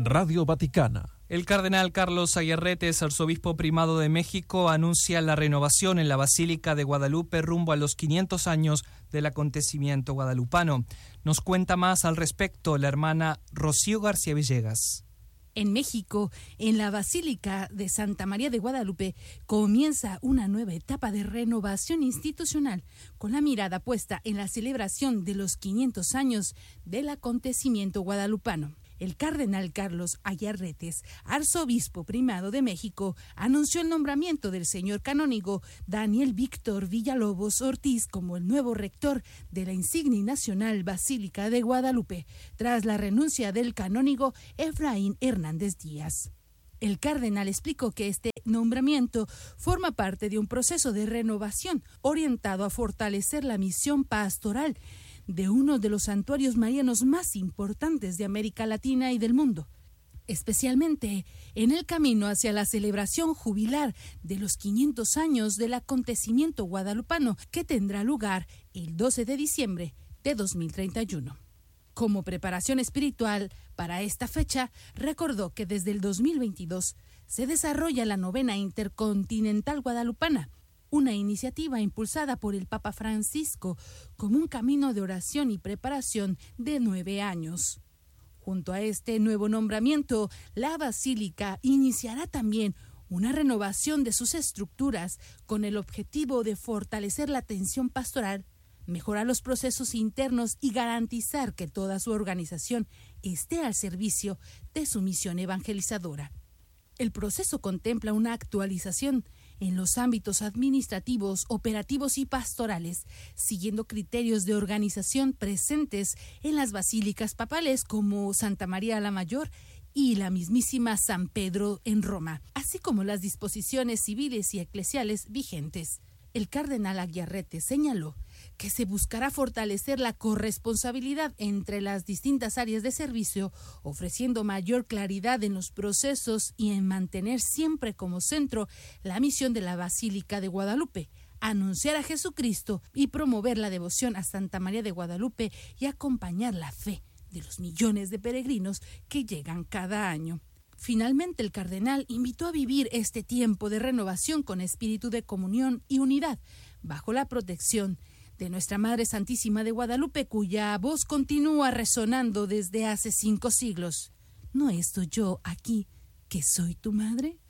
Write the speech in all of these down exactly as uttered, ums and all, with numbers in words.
Radio Vaticana. El cardenal Carlos Ayerretes, arzobispo primado de México, anuncia la renovación en la Basílica de Guadalupe rumbo a los quinientos años del acontecimiento guadalupano. Nos cuenta más al respecto la hermana Rocío García Villegas. En México, en la Basílica de Santa María de Guadalupe, comienza una nueva etapa de renovación institucional, con la mirada puesta en la celebración de los quinientos años del acontecimiento guadalupano. El cardenal Carlos Ayerretes, arzobispo primado de México, anunció el nombramiento del señor canónigo Daniel Víctor Villalobos Ortiz como el nuevo rector de la insigne y nacional Basílica de Guadalupe, tras la renuncia del canónigo Efraín Hernández Díaz. El cardenal explicó que este nombramiento forma parte de un proceso de renovación orientado a fortalecer la misión pastoral de uno de los santuarios marianos más importantes de América Latina y del mundo, especialmente en el camino hacia la celebración jubilar de los quinientos años del acontecimiento guadalupano que tendrá lugar el doce de diciembre de dos mil treinta y uno. Como preparación espiritual para esta fecha, recordó que desde el dos mil veintidós se desarrolla la novena intercontinental guadalupana, una iniciativa impulsada por el Papa Francisco como un camino de oración y preparación de nueve años. Junto a este nuevo nombramiento, la Basílica iniciará también una renovación de sus estructuras con el objetivo de fortalecer la atención pastoral, mejorar los procesos internos y garantizar que toda su organización esté al servicio de su misión evangelizadora. El proceso contempla una actualización en los ámbitos administrativos, operativos y pastorales, siguiendo criterios de organización presentes en las basílicas papales como Santa María la Mayor y la mismísima San Pedro en Roma, así como las disposiciones civiles y eclesiales vigentes. El cardenal Ayerretes señaló que se buscará fortalecer la corresponsabilidad entre las distintas áreas de servicio, ofreciendo mayor claridad en los procesos y en mantener siempre como centro la misión de la Basílica de Guadalupe, anunciar a Jesucristo y promover la devoción a Santa María de Guadalupe y acompañar la fe de los millones de peregrinos que llegan cada año. Finalmente, el cardenal invitó a vivir este tiempo de renovación con espíritu de comunión y unidad, bajo la protección de nuestra Madre Santísima de Guadalupe, cuya voz continúa resonando desde hace cinco siglos. ¿No estoy yo aquí, que soy tu madre?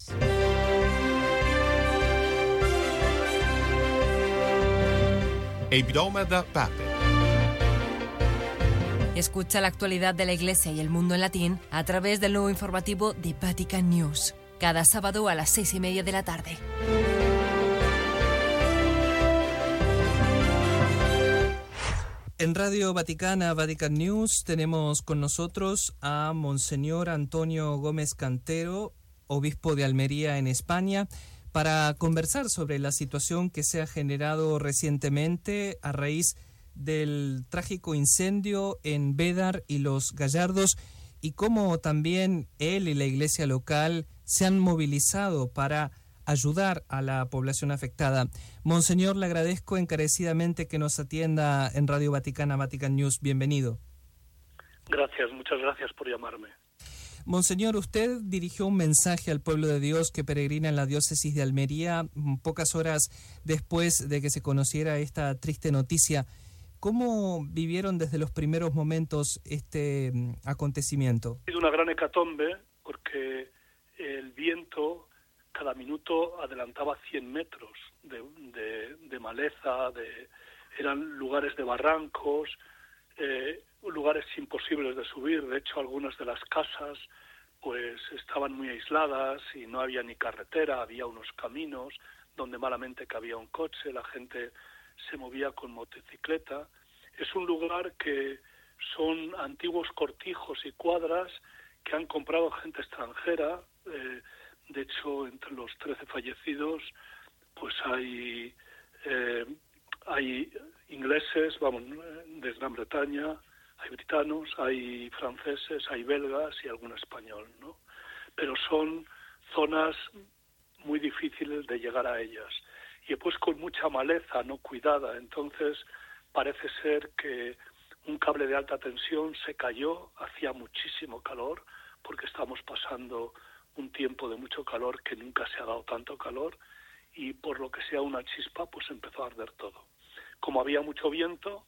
Il Broma da Pape. Escucha la actualidad de la Iglesia y el mundo en latín a través del nuevo informativo de Vatican News, cada sábado a las seis y media de la tarde. En Radio Vaticana, Vatican News, tenemos con nosotros a Monseñor Antonio Gómez Cantero, obispo de Almería en España, para conversar sobre la situación que se ha generado recientemente a raíz del trágico incendio en Bédar y Los Gallardos, y cómo también él y la iglesia local se han movilizado para ayudar a la población afectada. Monseñor, le agradezco encarecidamente que nos atienda en Radio Vaticana, Vatican News. Bienvenido. Gracias, muchas gracias por llamarme. Monseñor, usted dirigió un mensaje al pueblo de Dios que peregrina en la diócesis de Almería pocas horas después de que se conociera esta triste noticia. ¿Cómo vivieron desde los primeros momentos este acontecimiento? Ha sido una gran hecatombe porque el viento cada minuto adelantaba cien metros de, de, de maleza, de, eran lugares de barrancos, eh, lugares imposibles de subir. De hecho, algunas de las casas pues estaban muy aisladas y no había ni carretera, había unos caminos donde malamente cabía un coche, la gente se movía con motocicleta. Es un lugar que son antiguos cortijos y cuadras que han comprado gente extranjera. Eh, de hecho, entre los trece fallecidos, pues hay eh, hay ingleses, vamos, de Gran Bretaña, hay britanos, hay franceses, hay belgas y algún español, ¿no? Pero son zonas muy difíciles de llegar a ellas. Y después con mucha maleza no cuidada, entonces parece ser que un cable de alta tensión se cayó, hacía muchísimo calor, porque estamos pasando un tiempo de mucho calor que nunca se ha dado tanto calor, y por lo que sea una chispa, pues empezó a arder todo. Como había mucho viento,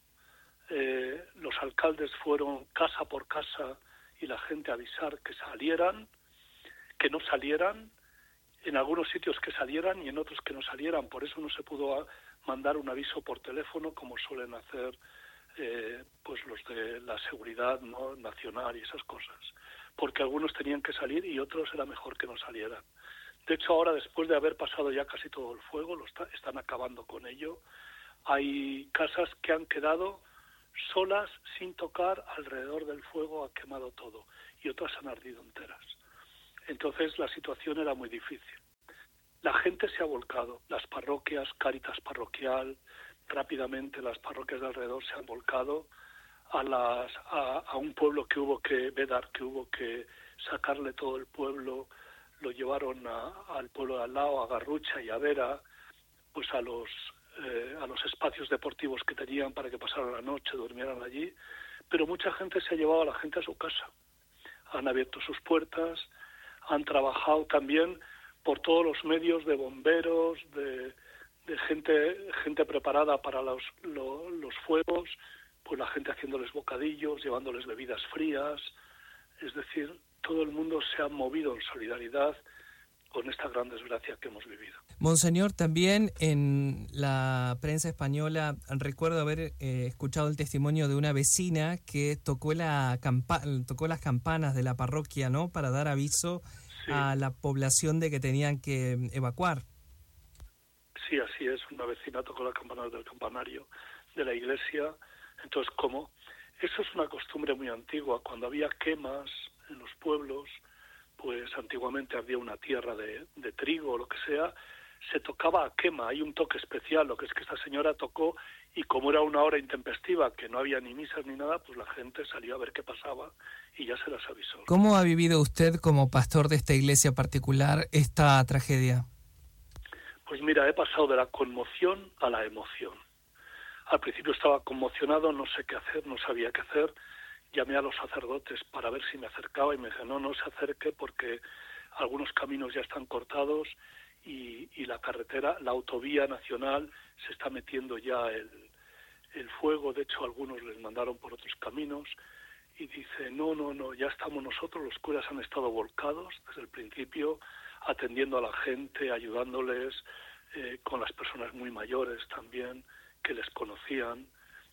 eh, los alcaldes fueron casa por casa y la gente a avisar que salieran, que no salieran, en algunos sitios que salieran y en otros que no salieran. Por eso no se pudo mandar un aviso por teléfono como suelen hacer eh, pues los de la seguridad, ¿no?, nacional y esas cosas, porque algunos tenían que salir y otros era mejor que no salieran. De hecho, ahora, después de haber pasado ya casi todo el fuego, lo está, están acabando con ello. Hay casas que han quedado solas, sin tocar, alrededor del fuego, ha quemado todo, y otras han ardido enteras. Entonces la situación era muy difícil. La gente se ha volcado, las parroquias, Cáritas parroquial, rápidamente las parroquias de alrededor se han volcado a, las, a, a un pueblo que hubo que, Bédar, que hubo que sacarle todo el pueblo, lo llevaron a, al pueblo de al lado, a Garrucha y a Vera, pues a los, eh, a los espacios deportivos que tenían para que pasaran la noche, durmieran allí, pero mucha gente se ha llevado a la gente a su casa. Han abierto sus puertas, han trabajado también por todos los medios de bomberos, de, de gente gente preparada para los, lo, los fuegos, pues la gente haciéndoles bocadillos, llevándoles bebidas frías, es decir, todo el mundo se ha movido en solidaridad con esta gran desgracia que hemos vivido. Monseñor, también en la prensa española recuerdo haber eh, escuchado el testimonio de una vecina que tocó la campa- tocó las campanas de la parroquia, ¿no?, para dar aviso sí. a la población de que tenían que evacuar. Sí, así es. Una vecina tocó la campana del campanario de la iglesia. Entonces, ¿cómo? Eso es una costumbre muy antigua. Cuando había quemas en los pueblos, pues antiguamente había una tierra de, de trigo o lo que sea, se tocaba a quema. Hay un toque especial, lo que es que esta señora tocó, y como era una hora intempestiva, que no había ni misas ni nada, pues la gente salió a ver qué pasaba y ya se las avisó. ¿Cómo ha vivido usted como pastor de esta iglesia particular esta tragedia? Pues mira, he pasado de la conmoción a la emoción. Al principio estaba conmocionado, no sé qué hacer, no sabía qué hacer. Llamé a los sacerdotes para ver si me acercaba y me dije, no, no se acerque porque algunos caminos ya están cortados y, y la carretera, la autovía nacional, se está metiendo ya el, el fuego. De hecho, algunos les mandaron por otros caminos y dice, no, no, no, ya estamos nosotros, los curas han estado volcados desde el principio, atendiendo a la gente, ayudándoles, eh, con las personas muy mayores también, que les conocían.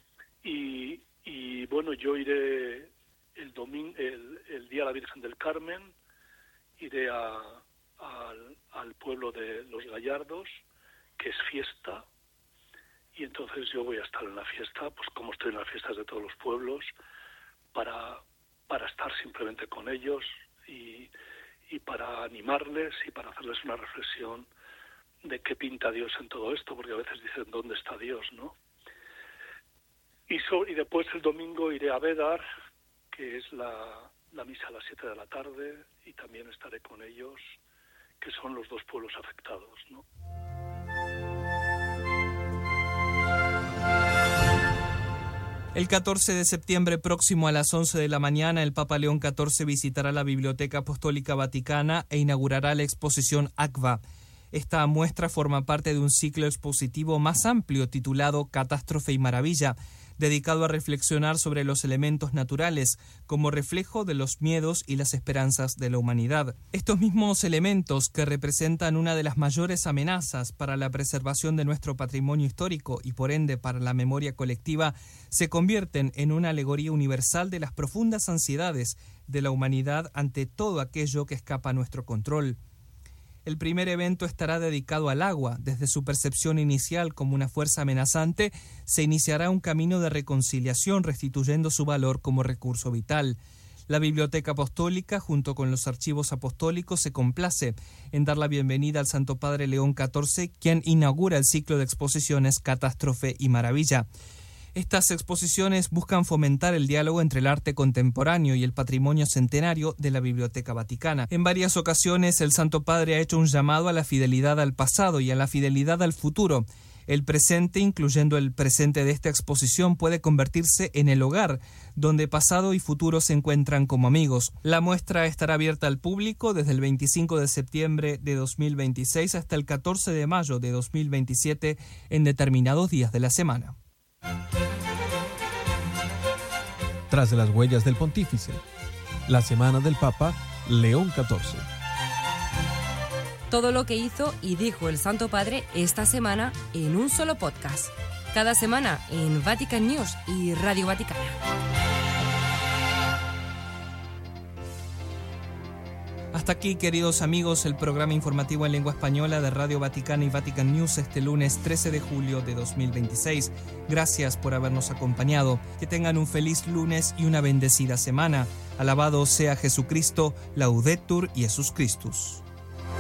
Y, y bueno, yo iré el domingo, el, el día de la Virgen del Carmen, iré a, a, al pueblo de Los Gallardos, que es fiesta, y entonces yo voy a estar en la fiesta, pues como estoy en las fiestas de todos los pueblos, para, para estar simplemente con ellos y, y para animarles y para hacerles una reflexión de qué pinta Dios en todo esto, porque a veces dicen, ¿dónde está Dios?, ¿no? Y, so, y después el domingo iré a Bédar, que es la, la misa a las siete de la tarde, y también estaré con ellos, que son los dos pueblos afectados, ¿no? El catorce de septiembre próximo a las once de la mañana, el Papa León catorce visitará la Biblioteca Apostólica Vaticana e inaugurará la exposición ACVA. Esta muestra forma parte de un ciclo expositivo más amplio titulado Catástrofe y Maravilla, dedicado a reflexionar sobre los elementos naturales como reflejo de los miedos y las esperanzas de la humanidad. Estos mismos elementos, que representan una de las mayores amenazas para la preservación de nuestro patrimonio histórico y por ende para la memoria colectiva, se convierten en una alegoría universal de las profundas ansiedades de la humanidad ante todo aquello que escapa a nuestro control. El primer evento estará dedicado al agua. Desde su percepción inicial como una fuerza amenazante, se iniciará un camino de reconciliación, restituyendo su valor como recurso vital. La Biblioteca Apostólica, junto con los archivos apostólicos, se complace en dar la bienvenida al Santo Padre León catorce, quien inaugura el ciclo de exposiciones Catástrofe y Maravilla. Estas exposiciones buscan fomentar el diálogo entre el arte contemporáneo y el patrimonio centenario de la Biblioteca Vaticana. En varias ocasiones, el Santo Padre ha hecho un llamado a la fidelidad al pasado y a la fidelidad al futuro. El presente, incluyendo el presente de esta exposición, puede convertirse en el hogar, donde pasado y futuro se encuentran como amigos. La muestra estará abierta al público desde el veinticinco de septiembre de dos mil veintiséis hasta el catorce de mayo de dos mil veintisiete en determinados días de la semana. Tras las huellas del pontífice, la semana del Papa León catorce. Todo lo que hizo y dijo el Santo Padre esta semana en un solo podcast. Cada semana en Vatican News y Radio Vaticana. Hasta aquí, queridos amigos, el programa informativo en lengua española de Radio Vaticana y Vatican News este lunes trece de julio de dos mil veintiséis. Gracias por habernos acompañado. Que tengan un feliz lunes y una bendecida semana. Alabado sea Jesucristo, Laudetur Jesus Christus.